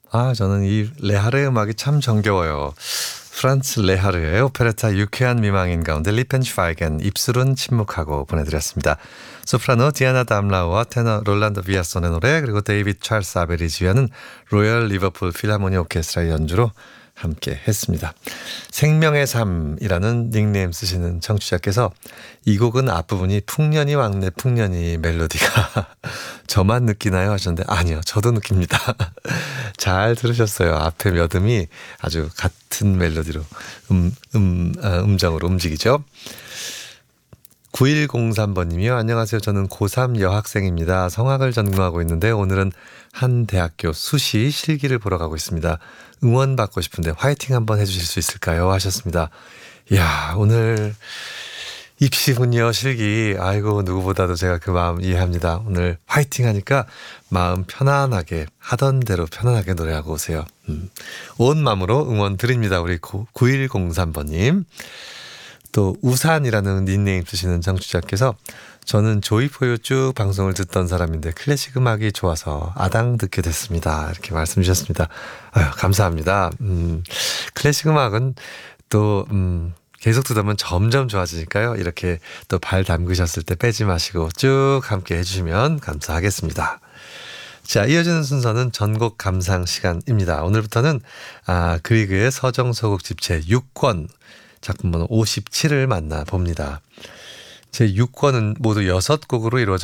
저는 이 레하르의 음악이 참 정겨워요. 프란츠 레하르의 오페레타 유쾌한 미망인 가운데 리펜슈파이겐 입술은 침묵하고 보내드렸습니다. 소프라노 디아나 담라우와 테너 롤란도 비아손의 노래, 그리고 데이비드 찰스 아벨이 지휘하는 로열 리버풀 필하모니 오케스트라의 연주로 함께 했습니다. 생명의 삶이라는 닉네임 쓰시는 청취자께서 이 곡은 앞부분이 풍년이 왕래 풍년이 멜로디가 저만 느끼나요 하셨는데, 아니요, 저도 느낍니다. 잘 들으셨어요. 앞에 몇 음이 아주 같은 멜로디로 음정으로 움직이죠. 9103번님이요. 안녕하세요. 저는 고3 여학생입니다. 성악을 전공하고 있는데 오늘은 한 대학교 수시 실기를 보러 가고 있습니다. 응원받고 싶은데 화이팅 한번 해주실 수 있을까요? 하셨습니다. 이야, 오늘 입시군요, 실기. 아이고, 누구보다도 제가 그 마음 이해합니다. 오늘 화이팅 하니까 마음 편안하게, 하던 대로 편안하게 노래하고 오세요. 온 마음으로 응원 드립니다. 우리 9103번님. 또 우산이라는 닉네임 쓰시는 청취자께서 저는 조이포유 쭉 방송을 듣던 사람인데 클래식 음악이 좋아서 아당 듣게 됐습니다. 이렇게 말씀 주셨습니다. 아유, 감사합니다. 클래식 음악은 또 계속 듣다 보면 점점 좋아지니까요. 이렇게 또 발 담그셨을 때 빼지 마시고 쭉 함께 해주시면 감사하겠습니다. 자, 이어지는 순서는 전곡 감상 시간입니다. 오늘부터는 그리그의 서정서곡 집체 6권 작품 번호 57을 만나봅니다. 제 6권은 모두 6곡으로 이루어져